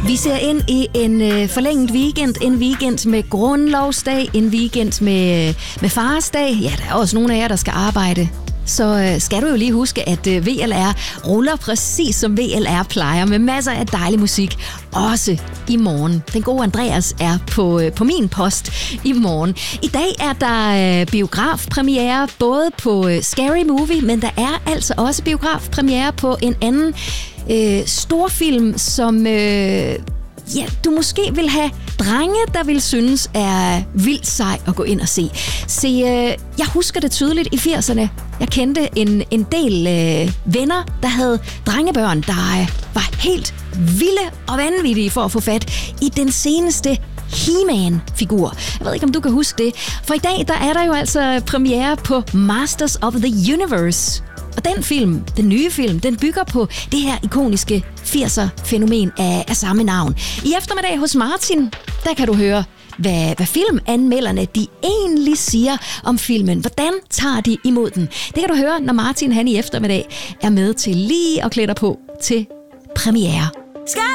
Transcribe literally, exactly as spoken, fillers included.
Vi ser ind i en øh, forlænget weekend, en weekend med grundlovsdag, en weekend med, med farsdag. Ja, der er også nogle af jer, der skal arbejde. Så øh, skal du jo lige huske, at øh, V L R ruller præcis som V L R plejer, med masser af dejlig musik, også i morgen. Den gode Andreas er på, øh, på min post i morgen. I dag er der øh, biografpremiere både på øh, Scary Movie, men der er altså også biografpremiere på en anden øh, storfilm, som... Øh, Ja, du måske vil have drenge, der vil synes er vildt sej at gå ind og se. Se, øh, jeg husker det tydeligt i firserne. Jeg kendte en, en del øh, venner, der havde drengebørn, der øh, var helt vilde og vanvittige for at få fat i den seneste He-Man-figur. Jeg ved ikke, om du kan huske det. For i dag, der er der jo altså premiere på Masters of the Universe. Og den film, den nye film, den bygger på det her ikoniske firser-fænomen af, af samme navn. I eftermiddag hos Martin, der kan du høre, hvad, hvad filmanmelderne de egentlig siger om filmen. Hvordan tager de imod den? Det kan du høre, når Martin han i eftermiddag er med til lige at klæde dig på til premiere.